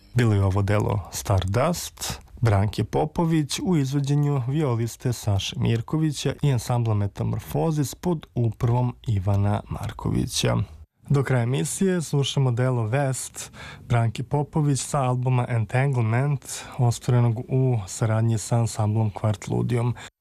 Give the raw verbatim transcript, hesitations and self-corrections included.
Bilo je ovo delo Stardust, Branke Popović u izvođenju violiste Saše Mirkovića i ansambla Metamorfozis pod upravom Ivana Markovića. Do kraja emisije slušamo delo West Branke Popović sa albuma Entanglement, ostvarenog u saradnji sa ansamblom Kvart Ludijom.